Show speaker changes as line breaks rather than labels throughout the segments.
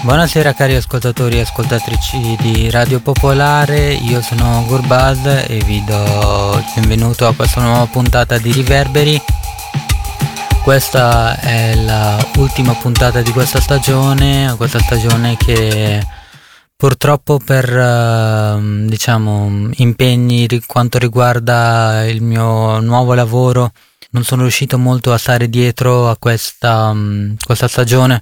Buonasera cari ascoltatori e ascoltatrici di Radio Popolare, io sono Gurbaz e vi do il benvenuto a questa nuova puntata di Riverberi. Questa è la ultima puntata di questa stagione che purtroppo per impegni quanto riguarda il mio nuovo lavoro non sono riuscito molto a stare dietro a questa stagione.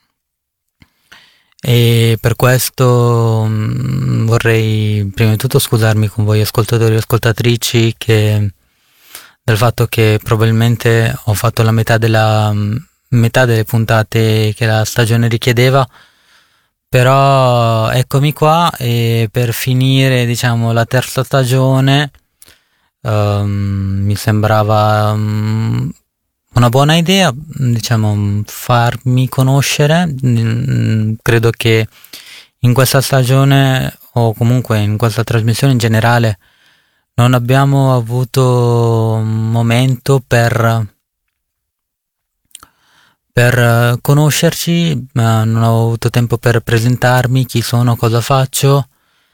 E per questo vorrei prima di tutto scusarmi con voi ascoltatori e ascoltatrici del fatto che probabilmente ho fatto la metà delle puntate che la stagione richiedeva, però eccomi qua e per finire la terza stagione mi sembrava una buona idea, farmi conoscere. Credo che in questa stagione o comunque in questa trasmissione in generale non abbiamo avuto un momento per conoscerci, ma non ho avuto tempo per presentarmi, chi sono, cosa faccio.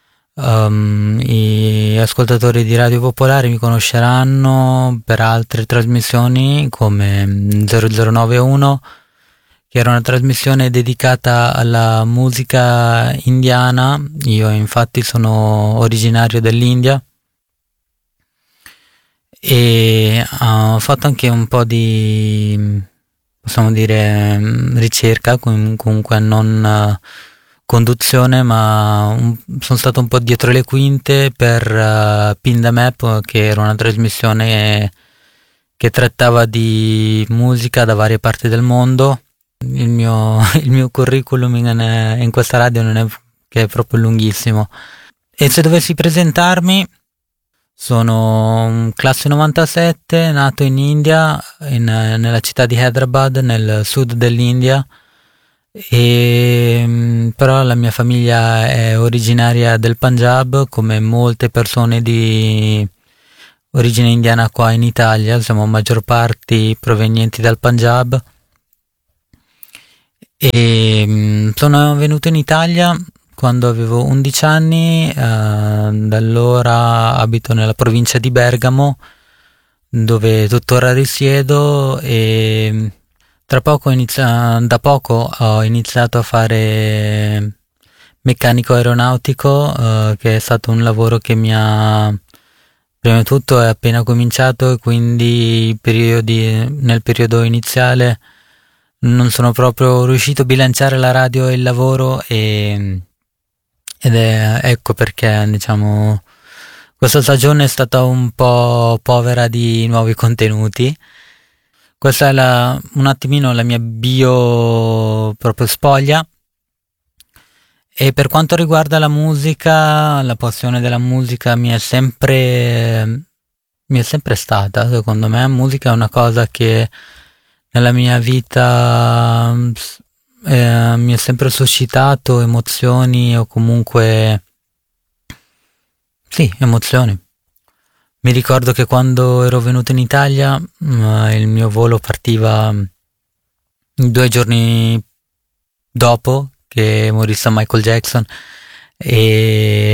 I ascoltatori di Radio Popolare mi conosceranno per altre trasmissioni come 0091, che era una trasmissione dedicata alla musica indiana. Io infatti sono originario dell'India e ho fatto anche un po' di, possiamo dire, ricerca, comunque non conduzione, ma sono stato un po' dietro le quinte per Pin the Map, che era una trasmissione che trattava di musica da varie parti del mondo. Il mio curriculum in questa radio non è che è proprio lunghissimo. E se dovessi presentarmi, sono un classe 97, nato in India, nella città di Hyderabad, nel sud dell'India. Però la mia famiglia è originaria del Punjab, come molte persone di origine indiana qua in Italia, siamo maggior parte provenienti dal Punjab. E sono venuto in Italia quando avevo 11 anni, da allora abito nella provincia di Bergamo, dove tuttora risiedo, e da poco ho iniziato a fare meccanico aeronautico, che è stato un lavoro che prima di tutto è appena cominciato, e quindi nel periodo iniziale non sono proprio riuscito a bilanciare la radio e il lavoro, ed è ecco perché questa stagione è stata un po' povera di nuovi contenuti. Questa è un attimino la mia bio proprio spoglia. E per quanto riguarda la musica, la passione della musica mi è sempre stata. Secondo me la musica è una cosa che nella mia vita mi ha sempre suscitato emozioni, o comunque sì, emozioni. Mi ricordo che quando ero venuto in Italia, il mio volo partiva 2 giorni dopo che morisse Michael Jackson, e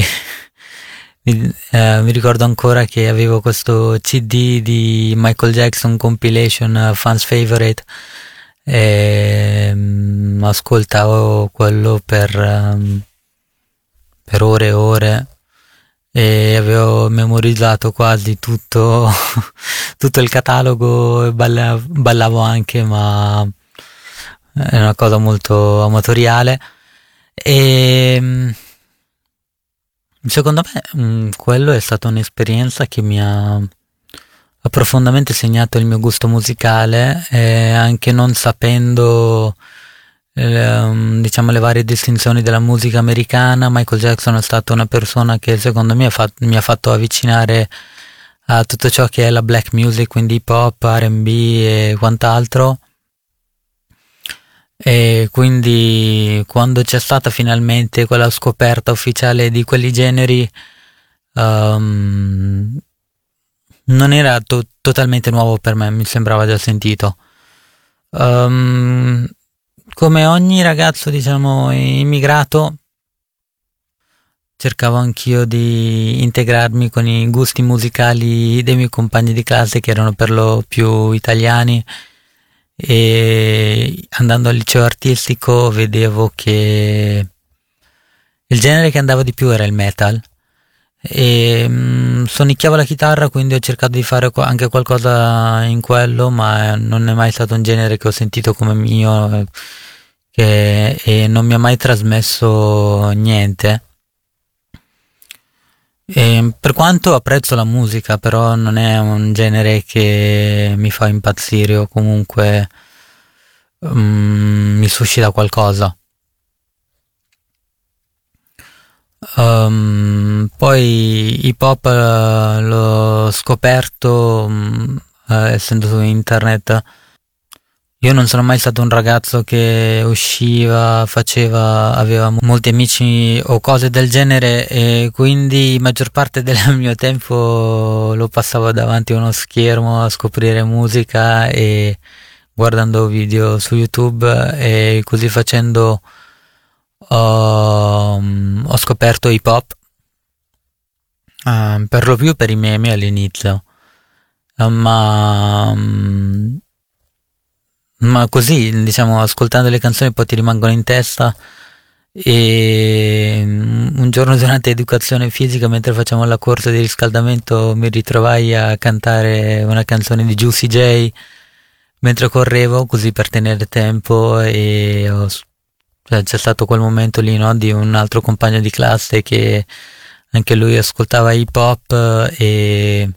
mi ricordo ancora che avevo questo CD di Michael Jackson compilation, Fans Favorite, e ascoltavo quello per ore e ore, e avevo memorizzato quasi tutto il catalogo, e ballavo anche, ma è una cosa molto amatoriale. E secondo me quello è stata un'esperienza che mi ha profondamente segnato il mio gusto musicale, e anche non sapendo le varie distinzioni della musica americana, Michael Jackson è stata una persona che secondo me mi ha fatto avvicinare a tutto ciò che è la black music, quindi hip hop, R&B e quant'altro. E quindi quando c'è stata finalmente quella scoperta ufficiale di quegli generi, non era totalmente nuovo per me, mi sembrava già sentito. come ogni ragazzo, diciamo, immigrato, cercavo anch'io di integrarmi con i gusti musicali dei miei compagni di classe che erano per lo più italiani, e andando al liceo artistico vedevo che il genere che andava di più era il metal e suonicchiavo la chitarra, quindi ho cercato di fare anche qualcosa in quello, ma non è mai stato un genere che ho sentito come mio, e non mi ha mai trasmesso niente. E per quanto apprezzo la musica, però non è un genere che mi fa impazzire o comunque mi suscita qualcosa. Poi hip hop l'ho scoperto essendo su internet. Io non sono mai stato un ragazzo che usciva, aveva molti amici o cose del genere, e quindi maggior parte del mio tempo lo passavo davanti a uno schermo a scoprire musica e guardando video su YouTube, e così facendo ho scoperto hip hop, per lo più per i meme all'inizio, ma così, diciamo, ascoltando le canzoni poi ti rimangono in testa, e un giorno durante educazione fisica, mentre facciamo la corsa di riscaldamento, mi ritrovai a cantare una canzone di Juicy J mentre correvo, così per tenere tempo, e cioè, c'è stato quel momento lì, no, di un altro compagno di classe che anche lui ascoltava hip hop, e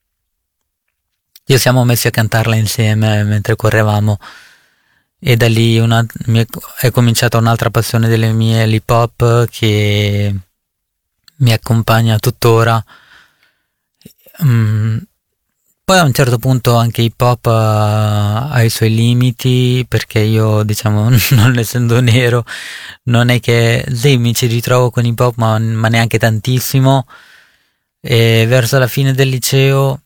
io siamo messi a cantarla insieme mentre correvamo, e da lì è cominciata un'altra passione delle mie, l'hip hop, che mi accompagna tuttora. Poi a un certo punto anche hip hop ha i suoi limiti, perché io, diciamo, non essendo nero, non è che sì, mi ci ritrovo con hip hop, ma neanche tantissimo. E verso la fine del liceo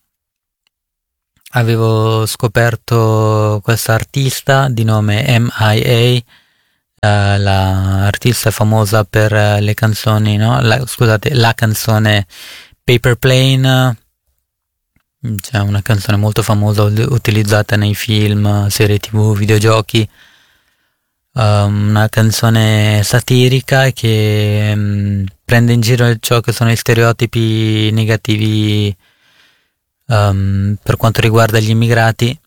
avevo scoperto questa artista di nome M.I.A., l'artista è famosa per le canzoni, no? Scusate, la canzone Paper Plane, c'è una canzone molto famosa utilizzata nei film, serie TV, videogiochi, una canzone satirica che prende in giro ciò che sono gli stereotipi negativi per quanto riguarda gli immigrati,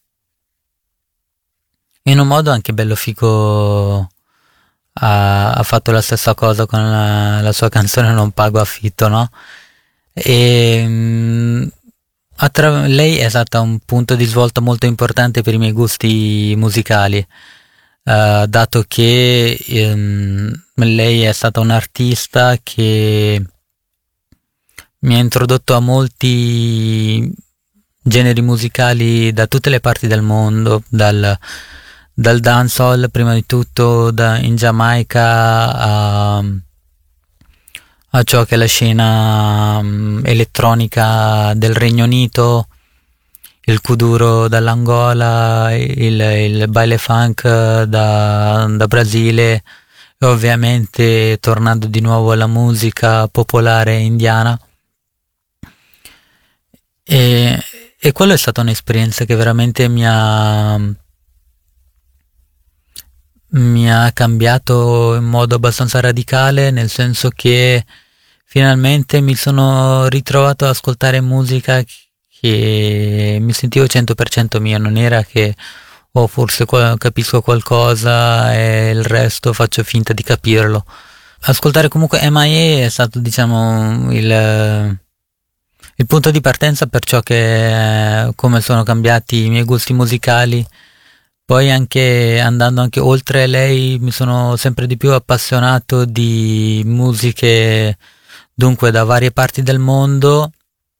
in un modo anche bello figo. Ha fatto la stessa cosa con la sua canzone Non pago affitto, no? E lei è stata un punto di svolta molto importante per i miei gusti musicali, dato che lei è stata un'artista che mi ha introdotto a molti generi musicali da tutte le parti del mondo, dal dancehall prima di tutto, in Giamaica, a ciò che è la scena elettronica del Regno Unito, il kuduro dall'Angola, il baile funk da Brasile, e ovviamente tornando di nuovo alla musica popolare indiana. E quello è stata un'esperienza che veramente mi ha cambiato in modo abbastanza radicale, nel senso che finalmente mi sono ritrovato ad ascoltare musica che mi sentivo 100% mia, non era che forse capisco qualcosa e il resto faccio finta di capirlo. Ascoltare comunque M.I.A. è stato, diciamo, il punto di partenza per ciò che come sono cambiati i miei gusti musicali. Poi andando anche oltre lei, mi sono sempre di più appassionato di musiche, dunque, da varie parti del mondo,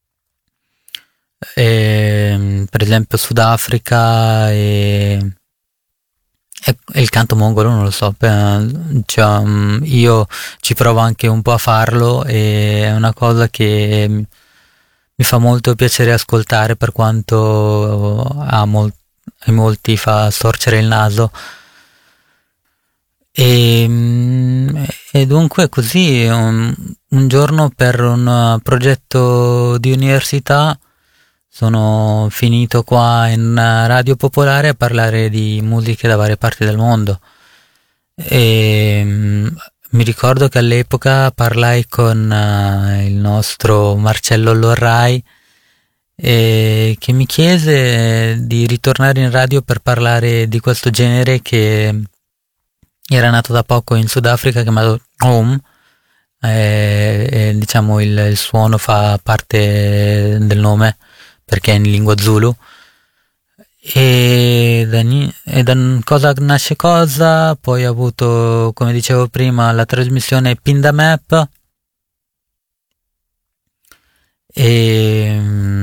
per esempio Sudafrica e il canto mongolo, non lo so, cioè, io ci provo anche un po' a farlo, e è una cosa che mi fa molto piacere ascoltare, per quanto a molti fa storcere il naso. E dunque così un giorno per un progetto di università sono finito qua in Radio Popolare a parlare di musiche da varie parti del mondo. Mi ricordo che all'epoca parlai con il nostro Marcello Lorrai che mi chiese di ritornare in radio per parlare di questo genere che era nato da poco in Sudafrica, chiamato Home. Diciamo il suono fa parte del nome perché è in lingua Zulu. Da cosa nasce cosa, poi ho avuto, come dicevo prima, la trasmissione Pin the Map e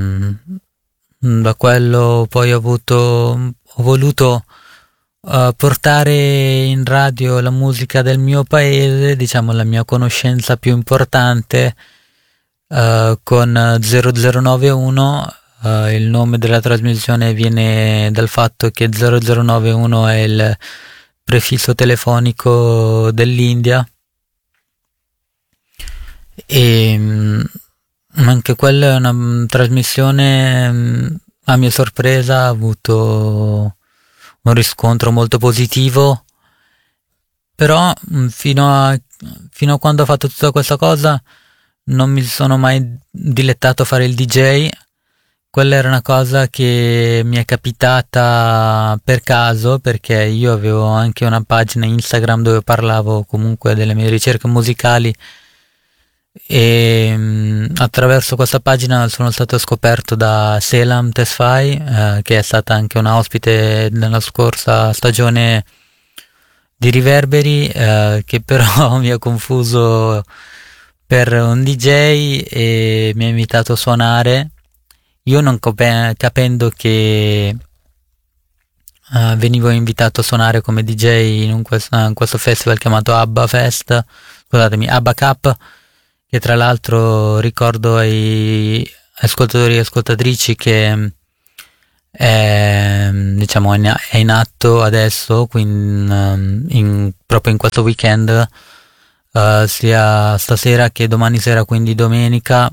da quello poi ho voluto portare in radio la musica del mio paese, diciamo la mia conoscenza più importante con 0091. Il nome della trasmissione viene dal fatto che 0091 è il prefisso telefonico dell'India e anche quella è una trasmissione, a mia sorpresa, ha avuto un riscontro molto positivo, però fino a quando ho fatto tutta questa cosa non mi sono mai dilettato a fare il DJ. Quella era una cosa che mi è capitata per caso, perché io avevo anche una pagina Instagram dove parlavo comunque delle mie ricerche musicali e attraverso questa pagina sono stato scoperto da Selam Tesfaye, che è stata anche una ospite nella scorsa stagione di Riverberi, che però mi ha confuso per un DJ e mi ha invitato a suonare. Io non capendo che venivo invitato a suonare come DJ in questo festival chiamato Abba Fest, scusatemi, Abba Cup, che tra l'altro ricordo ai ascoltatori e ascoltatrici che diciamo è in atto adesso, quindi proprio in questo weekend, sia stasera che domani sera, quindi domenica,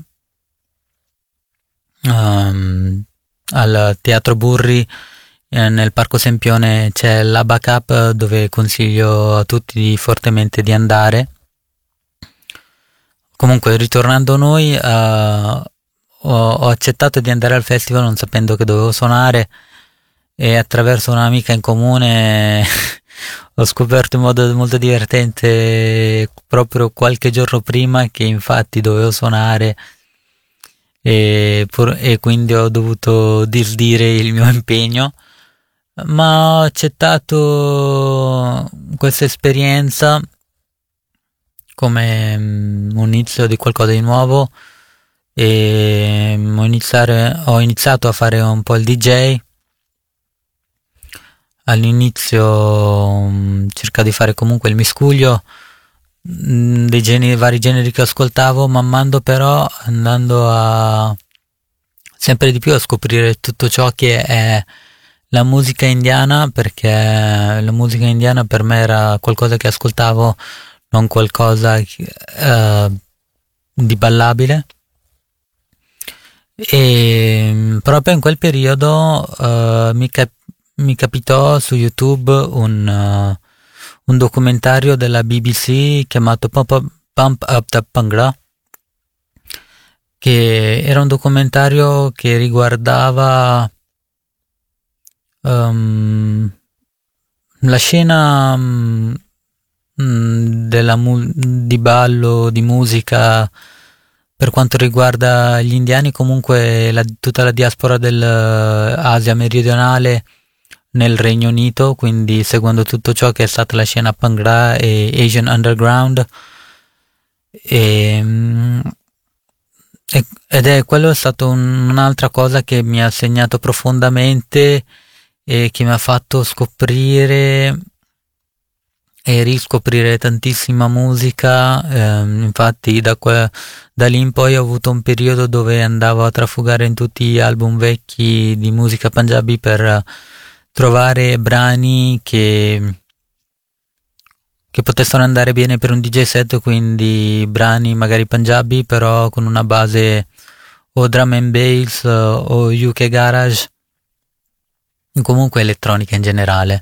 al Teatro Burri nel Parco Sempione c'è l'Abba Cup, dove consiglio a tutti fortemente di andare. Comunque, ritornando a noi, ho accettato di andare al festival non sapendo che dovevo suonare e attraverso un'amica in comune ho scoperto in modo molto divertente proprio qualche giorno prima che infatti dovevo suonare e quindi ho dovuto disdire il mio impegno, ma ho accettato questa esperienza come un inizio di qualcosa di nuovo e ho iniziato a fare un po' il DJ. All'inizio cercavo di fare comunque il miscuglio dei vari generi che ascoltavo, man mano però andando a sempre di più a scoprire tutto ciò che è la musica indiana, perché la musica indiana per me era qualcosa che ascoltavo, non qualcosa di ballabile. E proprio in quel periodo mi capitò su YouTube un documentario della BBC chiamato Pump Up the Bhangra, che era un documentario che riguardava la scena di ballo, di musica per quanto riguarda gli indiani, comunque tutta la diaspora dell'Asia meridionale nel Regno Unito, quindi seguendo tutto ciò che è stata la scena Bhangra e Asian Underground ed è quello è stato un'altra cosa che mi ha segnato profondamente e che mi ha fatto scoprire e riscoprire tantissima musica. Infatti da lì in poi ho avuto un periodo dove andavo a trafugare in tutti gli album vecchi di musica punjabi per trovare brani che che potessero andare bene per un DJ set, quindi brani magari punjabi però con una base o drum and bass o UK garage, comunque elettronica in generale.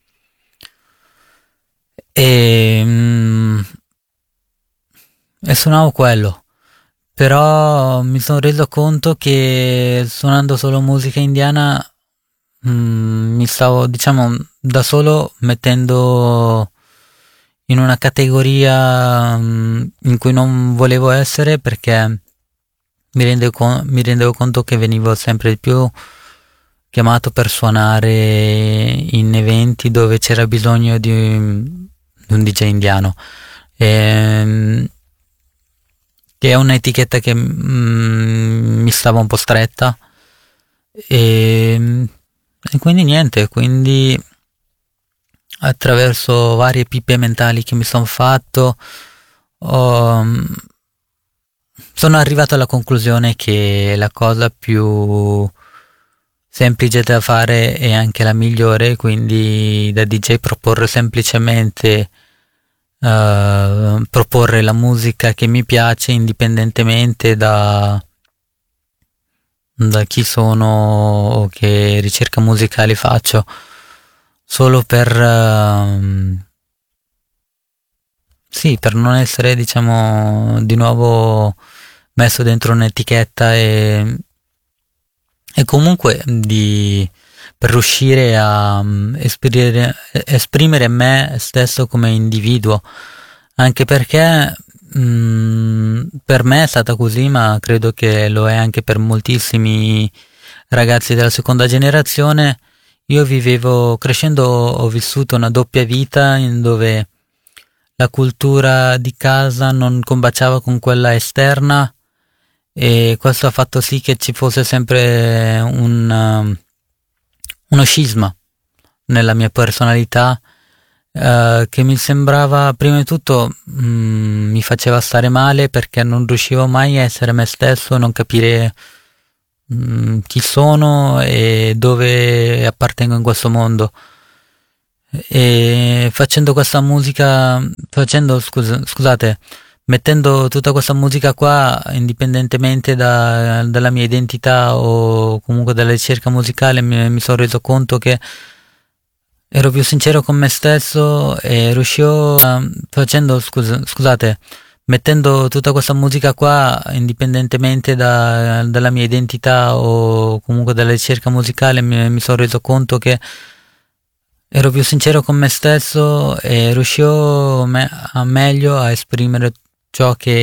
E, e suonavo quello, però mi sono reso conto che suonando solo musica indiana mi stavo, diciamo, da solo mettendo in una categoria in cui non volevo essere, perché mi rendevo conto che venivo sempre di più chiamato per suonare in eventi dove c'era bisogno di un DJ indiano. Ehm, che è un'etichetta che mi stava un po' stretta e, e quindi niente, quindi attraverso varie pippe mentali che mi sono fatto ho, sono arrivato alla conclusione che la cosa più semplice da fare è anche la migliore, quindi da DJ proporre semplicemente proporre la musica che mi piace indipendentemente da chi sono o che ricerca musicali faccio, solo sì, per non essere, diciamo, di nuovo messo dentro un'etichetta e comunque per riuscire a esprimere me stesso come individuo, anche perché per me è stata così, ma credo che lo è anche per moltissimi ragazzi della seconda generazione. Io crescendo, ho vissuto una doppia vita in dove la cultura di casa non combaciava con quella esterna e questo ha fatto sì che ci fosse sempre uno scisma nella mia personalità che mi sembrava, prima di tutto, mi faceva stare male perché non riuscivo mai a essere me stesso, non capire chi sono e dove appartengo in questo mondo. E facendo questa musica, scusate, mettendo tutta questa musica qua, indipendentemente dalla mia identità o comunque dalla ricerca musicale, mi sono reso conto che ero più sincero con me stesso e riuscivo scusate, mettendo tutta questa musica qua, indipendentemente dalla mia identità o comunque dalla ricerca musicale, mi sono reso conto che ero più sincero con me stesso e riuscivo meglio a esprimere ciò che